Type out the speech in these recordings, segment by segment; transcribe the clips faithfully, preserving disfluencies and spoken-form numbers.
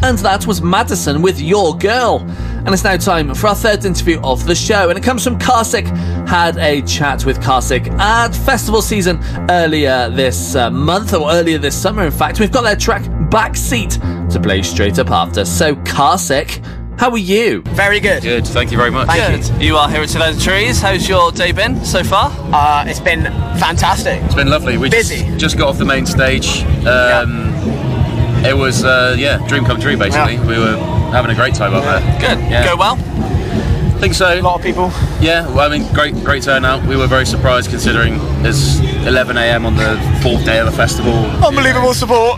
and that was Madison with Your Girl. And it's now time for our third interview of the show, and it comes from Karsik. Had a chat with Karsik at festival season earlier this uh, month, or earlier this summer in fact. We've got their track Backseat to play straight up after. So Karsik, how are you? Very good. Good, thank you very much. Thank Good. you. You are here at two thousand Trees. How's your day been so far? Uh, it's been fantastic. It's been lovely. We Busy. Just, just got off the main stage. Um, It was, uh, yeah, dream come true basically. Yeah. We were having a great time up there. Good. Yeah. Go well? I think so. A lot of people. Yeah, well, I mean, great great turnout. We were very surprised considering it's eleven a m on the fourth day of the festival. Unbelievable support.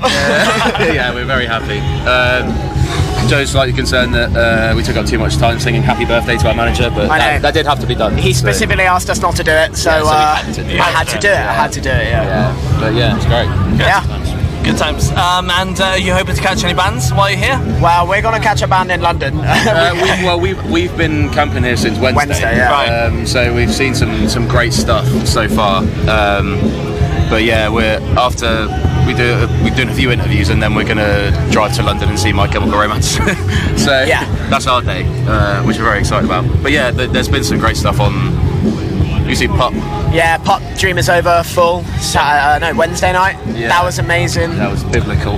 Yeah, we're very happy. Um, Joe's slightly concerned that uh, we took up too much time singing happy birthday to our manager, but I know. that, that did have to be done. He So- specifically asked us not to do it, so, Yeah, so we uh, had to do it. I had to do it. I had to do it. Yeah. Yeah, but yeah, it's great. Yeah. Good times. Um, and uh, are you hoping to catch any bands while you're here? Well, we're gonna catch a band in London. Uh, we, well, we've we've been camping here since Wednesday. Wednesday, yeah. Right. Um, so we've seen some some great stuff so far. Um, but yeah, we're after we do we're doing a few interviews and then we're gonna drive to London and see My Chemical Romance. So Yeah. that's our day, uh, which we're very excited about. But yeah, th- there's been some great stuff on. You see Pop. Yeah, Pop Dream is Over full. Saturday, uh, no, Wednesday night. Yeah. That was amazing. That was biblical.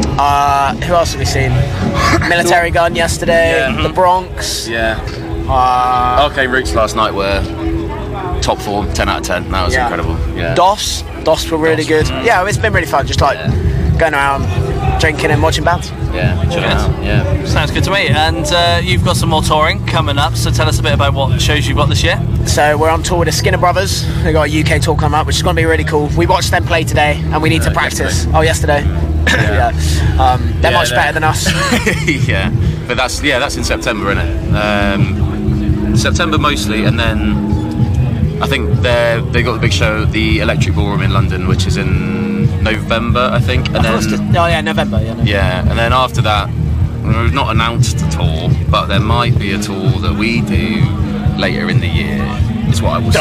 Uh, who else have we seen? Military Gun yesterday. Yeah. The Bronx. Yeah. Uh, Arcane Roots last night were top form, ten out of ten. That was Yeah. incredible. Yeah. DOS. DOS were really DOS. good. Mm. Yeah, it's been really fun. Just like Yeah. going around, drinking and watching bands. Yeah. Chill Good. out. Yeah. Sounds good to me. And uh, you've got some more touring coming up, so tell us a bit about what shows you've got this year. So we're on tour with the Skinner Brothers. They got a U K tour coming up, which is going to be really cool. We watched them play today, and we need to Uh, practice. yesterday. Oh, yesterday. Yeah. Um, they're Yeah, much they're- better than us. Yeah, but that's yeah, that's in September, isn't it? Um, September mostly, and then I think they they got the big show at the Electric Ballroom in London, which is in November, I think, and Oh, then yeah, November. Yeah. November. yeah, and then after that, we've not announced a tour, but there might be a tour that we do later in the year. Is what I will say.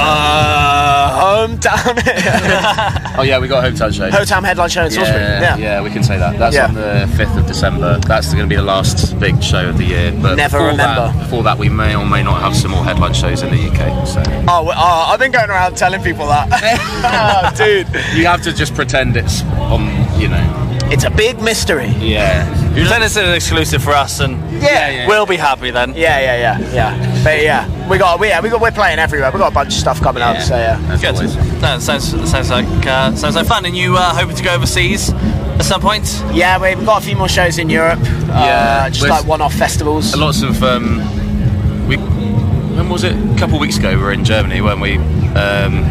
Uh, hometown. Oh yeah, we got a hometown show. Hometown headline show in Salisbury. Yeah, Yeah. yeah, we can say that. That's Yeah. on the fifth of December. That's going to be the last big show of the year. But Never before remember. That, before that, we may or may not have some more headline shows in the U K. So Oh, well, oh, I've been going around telling people that. Oh, dude, you have to just pretend it's on, you know. it's a big mystery. Yeah. Pretend it's an exclusive for us, and Yeah, yeah. we'll be happy then. Yeah, yeah, yeah, yeah. But yeah, we got, we, yeah, we got, we're playing everywhere. We got a bunch of stuff coming up. So yeah. As Good. always. That sounds sounds like uh, sounds like fun. And you uh, hoping to go overseas at some point? Yeah, we- we've got a few more shows in Europe. Yeah, uh, just we're- like one-off festivals. Lots of um, we. When was it? A couple of weeks ago, we were in Germany when we. Um,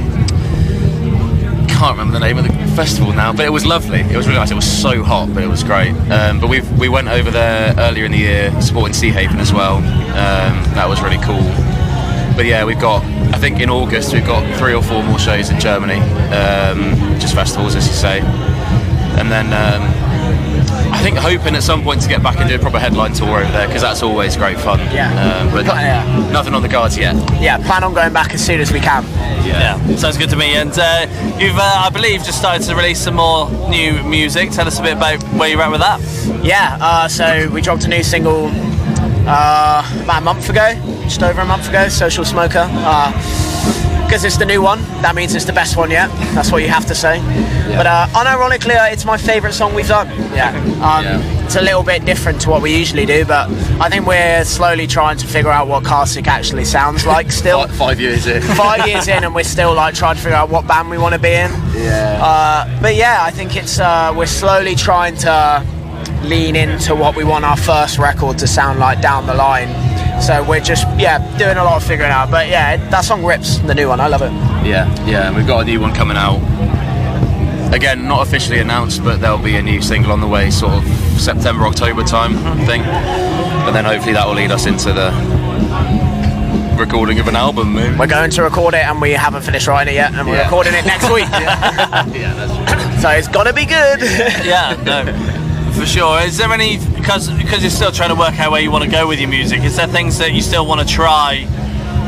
can't remember the name of the festival now, but it was lovely. It was really nice. It was so hot, but it was great. Um, but we we went over there earlier in the year, supporting Sea Haven as well. Um, that was really cool. But yeah, we've got. I think in August we've got three or four more shows in Germany, um, just festivals, as you say, and then. Um, I think hoping at some point to get back and do a proper headline tour over there because that's always great fun. Yeah. Um, but Yeah. nothing on the cards yet. Yeah, plan on going back as soon as we can. Yeah, sounds good to me. And uh, you've, uh, I believe, just started to release some more new music. Tell us a bit about where you're at with that. Yeah, uh, so we dropped a new single uh, about a month ago, just over a month ago, Social Smoker. Because it's the new one, that means it's the best one yet. That's what you have to say. But uh, unironically, uh, it's my favourite song we've done. Yeah. Um, Yeah. It's a little bit different to what we usually do, but I think we're slowly trying to figure out what Karsik actually sounds like still. Five, five years in. Five years in, and we're still like trying to figure out what band we want to be in. Yeah. Uh, but yeah, I think it's uh, we're slowly trying to lean into what we want our first record to sound like down the line. So we're just yeah doing a lot of figuring out. But yeah, that song rips, the new one. I love it. Yeah, yeah, and we've got a new one coming out. Again, not officially announced, but there'll be a new single on the way, sort of September, October time, I think. And then hopefully that will lead us into the recording of an album. Maybe. We're going to record it, and we haven't finished writing it yet, and we're Yeah. recording it next week. Yeah, that's true. So it's gonna be good. Yeah, no, for sure. Is there any, because because you're still trying to work out where you want to go with your music, is there things that you still want to try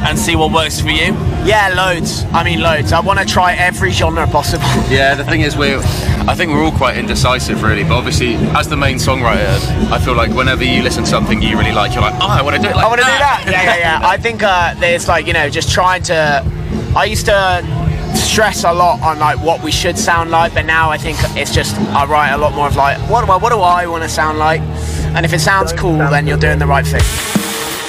and see what works for you? Yeah, loads. I mean, loads. I want to try every genre possible. Yeah, the thing is, we're, I think we're all quite indecisive, really. But obviously, as the main songwriter, I feel like whenever you listen to something you really like, you're like, oh, I want to do it like I want to do that. that. Yeah, yeah, yeah. I think uh, there's like, you know, just trying to. I used to stress a lot on like what we should sound like, but now I think it's just I write a lot more of like, what do I, what do I want to sound like? And if it sounds cool, then you're doing the right thing.